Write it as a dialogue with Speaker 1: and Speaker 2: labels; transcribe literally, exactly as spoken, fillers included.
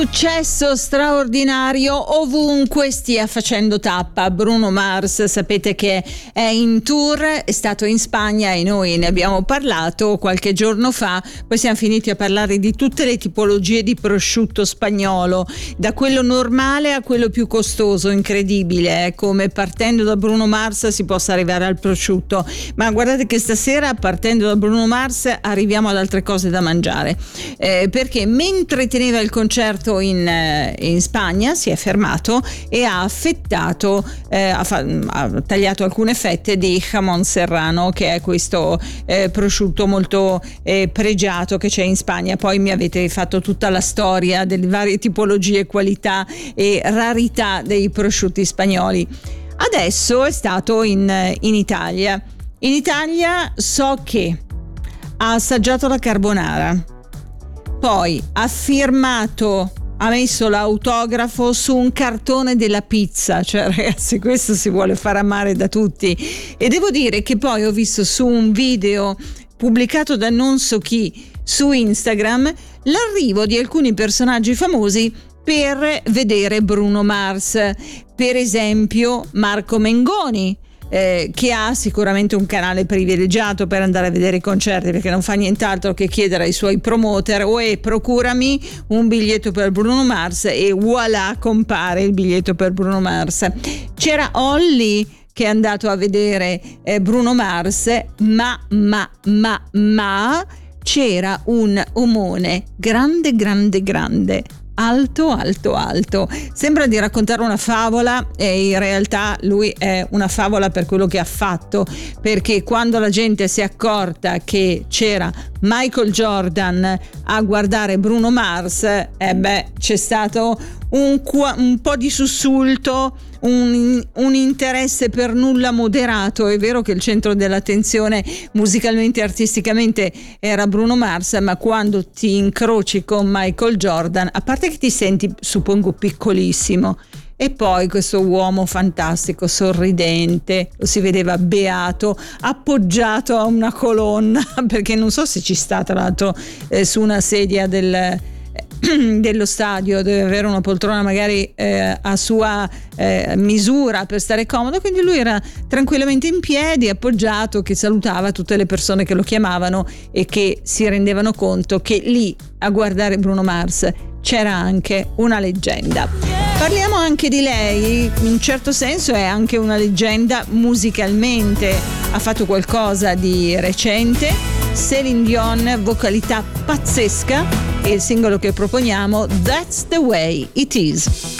Speaker 1: Successo straordinario ovunque stia facendo tappa. Bruno Mars, sapete che è in tour, è stato in Spagna e noi ne abbiamo parlato qualche giorno fa. Poi siamo finiti a parlare di tutte le tipologie di prosciutto spagnolo, da quello normale a quello più costoso. Incredibile, eh? Come partendo da Bruno Mars si possa arrivare al prosciutto. Ma guardate che stasera, partendo da Bruno Mars, arriviamo ad altre cose da mangiare, eh, perché mentre teneva il concerto In, in Spagna si è fermato e ha affettato eh, ha, fa, ha tagliato alcune fette di jamón serrano, che è questo eh, prosciutto molto eh, pregiato che c'è in Spagna. Poi mi avete fatto tutta la storia delle varie tipologie, qualità e rarità dei prosciutti spagnoli. Adesso è stato in, in Italia in Italia so che ha assaggiato la carbonara, poi ha firmato, ha messo l'autografo su un cartone della pizza. Cioè, ragazzi, questo si vuole far amare da tutti. E devo dire che poi ho visto su un video pubblicato da non so chi su Instagram l'arrivo di alcuni personaggi famosi per vedere Bruno Mars. Per esempio Marco Mengoni, Eh, che ha sicuramente un canale privilegiato per andare a vedere i concerti, perché non fa nient'altro che chiedere ai suoi promoter: "Uè, procurami un biglietto per Bruno Mars", e voilà, compare il biglietto per Bruno Mars. C'era Olly che è andato a vedere eh, Bruno Mars, ma ma ma ma c'era un omone grande grande grande, alto alto alto, sembra di raccontare una favola e in realtà lui è una favola per quello che ha fatto, perché quando la gente si è accorta che c'era Michael Jordan a guardare Bruno Mars, eh beh, c'è stato un, un po' di sussulto, un, un interesse per nulla moderato. È vero che il centro dell'attenzione musicalmente e artisticamente era Bruno Mars, ma quando ti incroci con Michael Jordan, a parte che ti senti, suppongo, piccolissimo, e poi questo uomo fantastico, sorridente, lo si vedeva beato, appoggiato a una colonna, perché non so se ci sta tra l'altro eh, su una sedia del dello stadio, deve avere una poltrona magari eh, a sua eh, misura per stare comodo, quindi lui era tranquillamente in piedi, appoggiato, che salutava tutte le persone che lo chiamavano e che si rendevano conto che lì a guardare Bruno Mars c'era anche una leggenda. Parliamo anche di lei, in un certo senso è anche una leggenda musicalmente, ha fatto qualcosa di recente. Céline Dion, vocalità pazzesca, e il singolo che proponiamo, That's the Way It Is.